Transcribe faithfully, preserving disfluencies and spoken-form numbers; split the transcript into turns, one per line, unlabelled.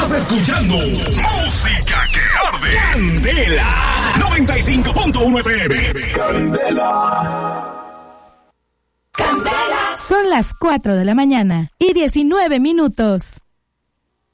Estás escuchando música que arde. Candela noventa y cinco punto uno F M. Candela.
Candela. Son las cuatro de la mañana y diecinueve minutos.